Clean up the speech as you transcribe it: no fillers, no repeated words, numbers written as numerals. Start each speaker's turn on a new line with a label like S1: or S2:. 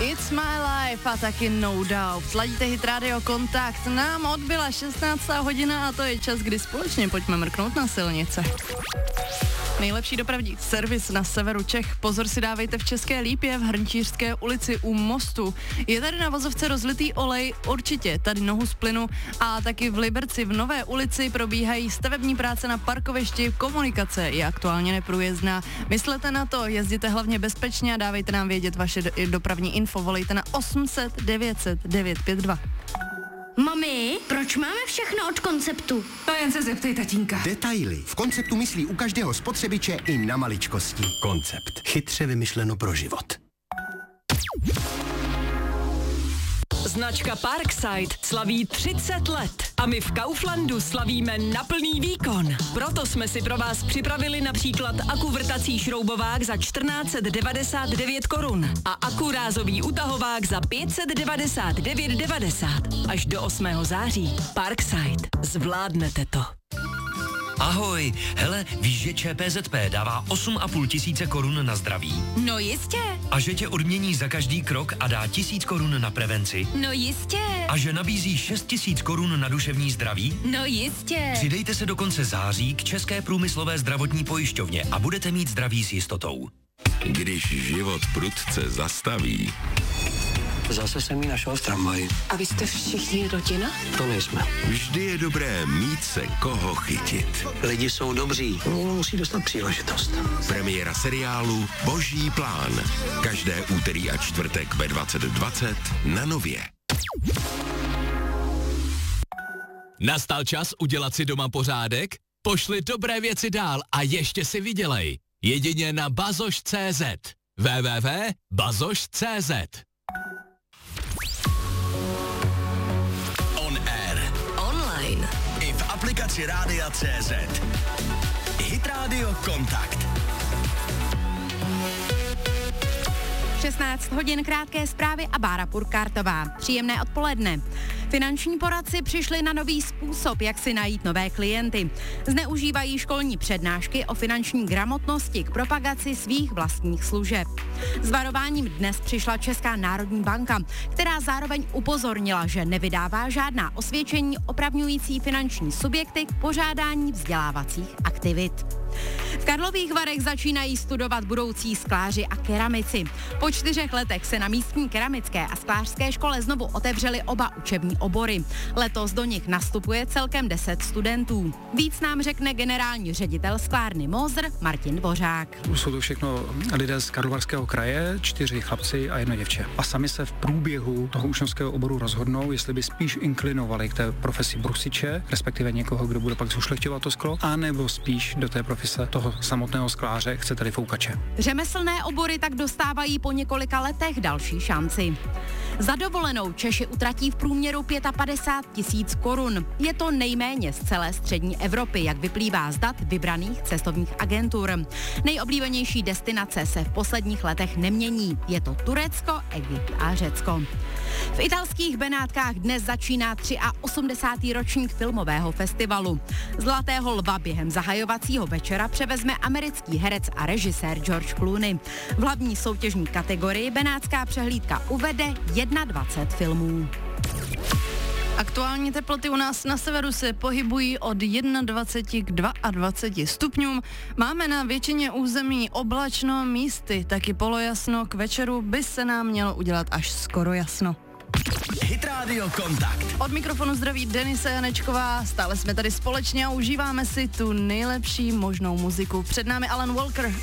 S1: It's my life a taky No Doubt. Sladíte Hit Radio Kontakt. Nám odbyla 16. hodina a to je čas, kdy společně pojďme mrknout na silnice. Nejlepší dopravní servis na severu Čech. Pozor si dávejte v České Lípě v Hrnčířské ulici u mostu. Je tady na vozovce rozlitý olej, určitě tady nohu z plynu, a taky v Liberci v Nové ulici probíhají stavební práce na parkovišti. Komunikace je aktuálně neprůjezdná. Myslete na to, jezděte hlavně bezpečně a dávejte nám vědět vaše dopravní info. Volejte na 800 900 952.
S2: Mami, proč máme všechno od Konceptu?
S3: To jen se zeptej tatínka.
S4: Detaily. V Konceptu myslí u každého spotřebiče i na maličkosti. Koncept. Chytře vymyšleno pro život.
S5: Značka Parkside slaví 30 let a my v Kauflandu slavíme na plný výkon. Proto jsme si pro vás připravili například akuvrtací šroubovák za 1499 korun a akurázový utahovák za 599,90 až do 8. září. Parkside. Zvládnete to.
S6: Ahoj, hele, víš, že ČPZP dává 8,5 tisíce korun na zdraví?
S5: No jistě.
S6: A že tě odmění za každý krok a dá 1000 korun na prevenci?
S5: No jistě.
S6: A že nabízí 6 000 korun na duševní zdraví?
S5: No jistě.
S6: Přidejte se do konce září k České průmyslové zdravotní pojišťovně a budete mít zdraví s jistotou.
S7: Když život prudce zastaví.
S8: Zase jsem ji našel v tramvaji.
S3: A vy jste všichni rodina?
S8: To nejsme.
S7: Vždy je dobré mít se koho chytit.
S8: Lidi jsou dobří, jenom musí dostat příležitost.
S7: Premiéra seriálu Boží plán. Každé úterý a čtvrtek ve 20:20 na Nově.
S9: Nastal čas udělat si doma pořádek? Pošli dobré věci dál a ještě si vydělej. Jedině na bazoš.cz. www.bazoš.cz.
S6: On air.
S5: Online.
S6: I v aplikaci Rádia CZ. Hit Radio Kontakt.
S1: 16 hodin, krátké zprávy a Bára Purkártová. Příjemné odpoledne. Finanční poradci přišli na nový způsob, jak si najít nové klienty. Zneužívají školní přednášky o finanční gramotnosti k propagaci svých vlastních služeb. S varováním dnes přišla Česká národní banka, která zároveň upozornila, že nevydává žádná osvědčení opravňující finanční subjekty k pořádání vzdělávacích aktivit. V Karlových Varech začínají studovat budoucí skláři a keramici. Po 4 letech se na místní keramické a sklářské škole znovu otevřely oba učební obory. Letos do nich nastupuje celkem 10 studentů. Víc nám řekne generální ředitel sklárny Moser Martin Dvořák.
S10: Jsou to všechno lidé z Karlovarského kraje, 4 chlapci a 1 děvče. A sami se v průběhu toho učňovského oboru rozhodnou, jestli by spíš inklinovali k té profesi brusiče, respektive někoho, kdo bude pak zušlechťovat to sklo, anebo spíš do té profese toho samotného skláře, chcete-li foukače.
S1: Řemeslné obory tak dostávají po několika letech další šanci. Za dovolenou Češi utratí v průměru 55 000 korun. Je to nejméně z celé střední Evropy, jak vyplývá z dat vybraných cestovních agentur. Nejoblíbenější destinace se v posledních letech nemění. Je to Turecko, Egypt a Řecko. V italských Benátkách dnes začíná 83. ročník filmového festivalu. Zlatého lva během zahajovacího večera převezme americký herec a režisér George Clooney. V hlavní soutěžní kategorii Benátská přehlídka uvede 21 filmů. Aktuální teploty u nás na severu se pohybují od 21 k 22 stupňům. Máme na většině území oblačno, místy taky polojasno. K večeru by se nám mělo udělat až skoro jasno.
S6: Hit Radio Kontakt.
S1: Od mikrofonu zdraví Denisa Janečková. Stále jsme tady společně a užíváme si tu nejlepší možnou muziku. Před námi Alan Walker